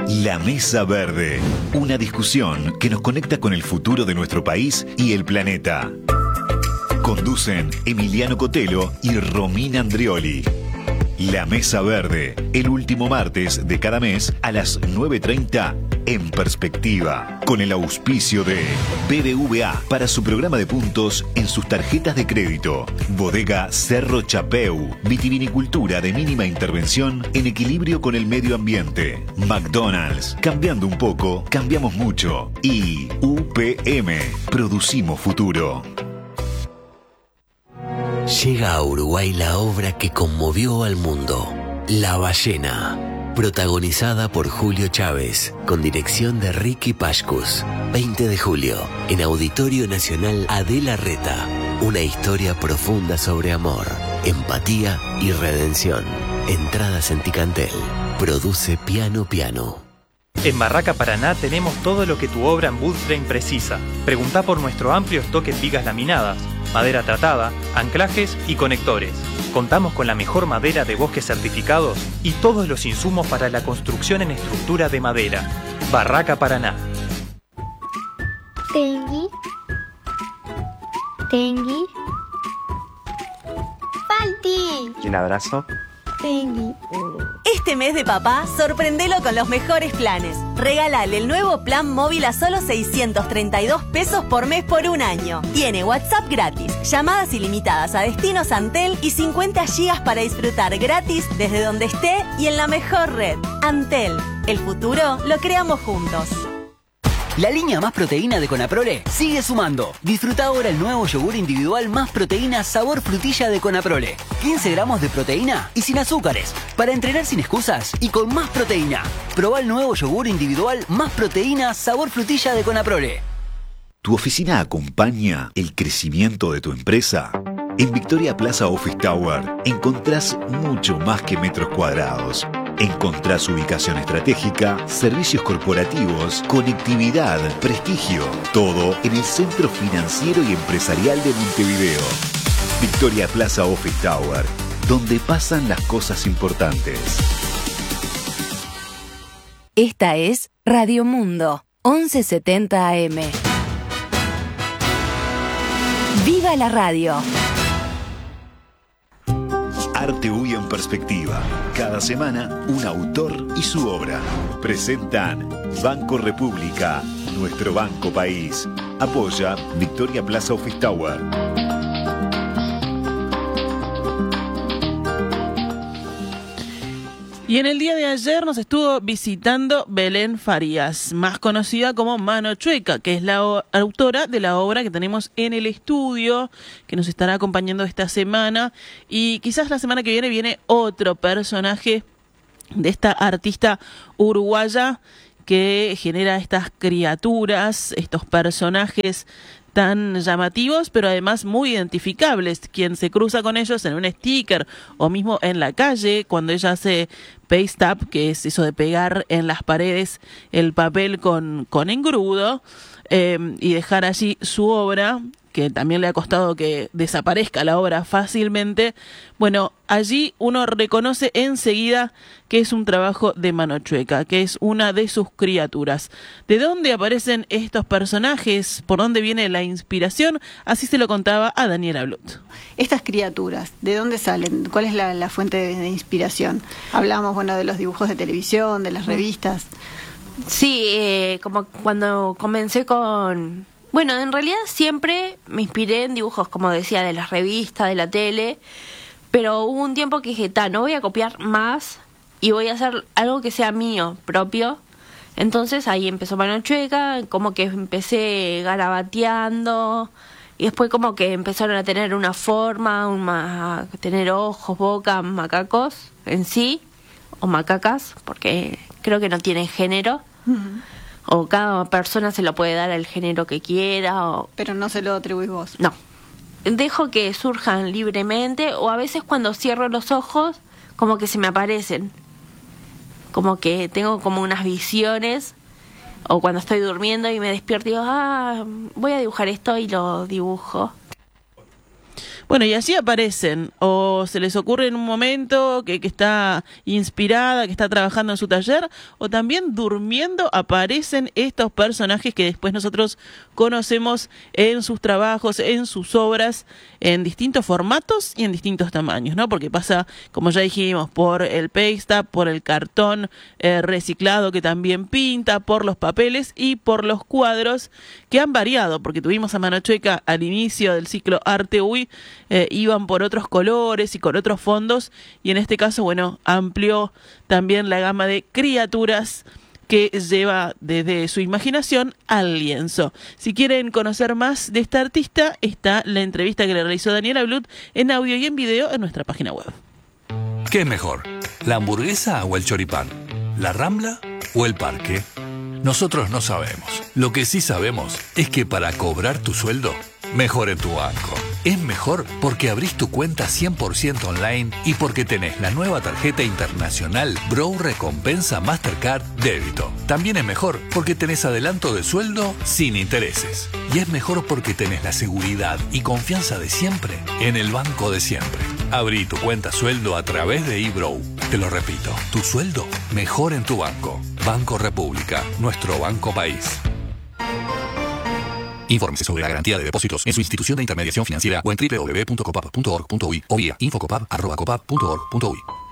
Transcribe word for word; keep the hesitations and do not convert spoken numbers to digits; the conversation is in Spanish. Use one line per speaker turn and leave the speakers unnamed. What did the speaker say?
La Mesa Verde, una discusión que nos conecta con el futuro de nuestro país y el planeta. Conducen Emiliano Cotelo y Romina Andrioli. La Mesa Verde, el último martes de cada mes a las nueve treinta en Perspectiva, con el auspicio de B B V A para su programa de puntos en sus tarjetas de crédito. Bodega Cerro Chapeu, vitivinicultura de mínima intervención en equilibrio con el medio ambiente. McDonald's, cambiando un poco, cambiamos mucho. Y U P M, producimos futuro.
Llega a Uruguay la obra que conmovió al mundo, La Ballena, protagonizada por Julio Chávez, con dirección de Ricky Pashkus. veinte de julio, en Auditorio Nacional Adela Reta, una historia profunda sobre amor, empatía y redención. Entradas en Ticantel. Produce Piano Piano.
En Barraca Paraná tenemos todo lo que tu obra en woodframe precisa. Preguntá por nuestro amplio stock en vigas laminadas, madera tratada, anclajes y conectores. Contamos con la mejor madera de bosques certificados y todos los insumos para la construcción en estructura de madera. Barraca Paraná.
Tengui. Tengui. Falti.
Y un abrazo.
Tengui.
Este mes de papá, sorprendelo con los mejores planes. Regálale el nuevo plan móvil a solo seiscientos treinta y dos pesos por mes por un año. Tiene WhatsApp gratis, llamadas ilimitadas a destinos Antel y cincuenta gigas para disfrutar gratis desde donde esté y en la mejor red. Antel, el futuro lo creamos juntos.
La línea Más Proteína de Conaprole sigue sumando. Disfruta ahora el nuevo yogur individual Más Proteína sabor frutilla de Conaprole. quince gramos de proteína y sin azúcares. Para entrenar sin excusas y con más proteína. Probá el nuevo yogur individual Más Proteína sabor frutilla de Conaprole.
¿Tu oficina acompaña el crecimiento de tu empresa? En Victoria Plaza Office Tower encontrás mucho más que metros cuadrados. Encontrás ubicación estratégica, servicios corporativos, conectividad, prestigio. Todo en el centro financiero y empresarial de Montevideo. Victoria Plaza Office Tower, donde pasan las cosas importantes.
Esta es Radio Mundo, once setenta A M. ¡Viva la radio!
Arte U Y en Perspectiva. Cada semana, un autor y su obra. Presentan Banco República, nuestro banco país. Apoya Victoria Plaza Office Tower.
Y en el día de ayer nos estuvo visitando Belén Farías, más conocida como Mano Chueca, que es la o- autora de la obra que tenemos en el estudio, que nos estará acompañando esta semana. Y quizás la semana que viene viene otro personaje de esta artista uruguaya que genera estas criaturas, estos personajes tan llamativos, pero además muy identificables. Quien se cruza con ellos en un sticker o mismo en la calle, cuando ella hace paste up, que es eso de pegar en las paredes el papel con, con engrudo, eh, y dejar allí su obra, que también le ha costado que desaparezca la obra fácilmente. Bueno, allí uno reconoce enseguida que es un trabajo de Mano Chueca, que es una de sus criaturas. ¿De dónde aparecen estos personajes? ¿Por dónde viene la inspiración? Así se lo contaba a Daniela Blut.
Estas criaturas, ¿de dónde salen? ¿Cuál es la, la fuente de, de inspiración? Hablamos, bueno, de los dibujos de televisión, de las revistas.
Sí, eh, como cuando comencé con... Bueno, en realidad siempre me inspiré en dibujos, como decía, de las revistas, de la tele, pero hubo un tiempo que dije, ta, no voy a copiar más y voy a hacer algo que sea mío, propio. Entonces ahí empezó Mano Chueca, como que empecé garabateando y después como que empezaron a tener una forma, una, a tener ojos, boca, macacos en sí, o macacas, porque creo que no tienen género. Uh-huh. O cada persona se lo puede dar al género que quiera. O...
Pero no se lo atribuís vos.
No. Dejo que surjan libremente, o a veces cuando cierro los ojos, como que se me aparecen. Como que tengo como unas visiones, o cuando estoy durmiendo y me despierto y digo, ah, voy a dibujar esto y lo dibujo.
Bueno, y allí aparecen, o se les ocurre en un momento que, que está inspirada, que está trabajando en su taller, o también durmiendo aparecen estos personajes que después nosotros conocemos en sus trabajos, en sus obras, en distintos formatos y en distintos tamaños, ¿no? Porque pasa, como ya dijimos, por el paste, por el cartón eh, reciclado que también pinta, por los papeles y por los cuadros que han variado, porque tuvimos a Mano Chueca al inicio del ciclo Arte U I, eh, iban por otros colores y con otros fondos, y en este caso, bueno, amplió también la gama de criaturas que lleva desde su imaginación al lienzo. Si quieren conocer más de esta artista, está la entrevista que le realizó Daniela Blut en audio y en video en nuestra página web.
¿Qué es mejor? ¿La hamburguesa o el choripán? ¿La Rambla o el parque? Nosotros no sabemos. Lo que sí sabemos es que para cobrar tu sueldo, mejor en tu banco. Es mejor porque abrís tu cuenta cien por ciento online y porque tenés la nueva tarjeta internacional Bro Recompensa Mastercard Débito. También es mejor porque tenés adelanto de sueldo sin intereses. Y es mejor porque tenés la seguridad y confianza de siempre en el banco de siempre. Abrí tu cuenta sueldo a través de eBrow. Te lo repito, tu sueldo mejor en tu banco. Banco República, nuestro banco país. Infórmese sobre la garantía de depósitos en su institución de intermediación financiera o en doble u doble u doble u punto copap punto org punto u i o vía infocopap arroba copap punto org punto u i.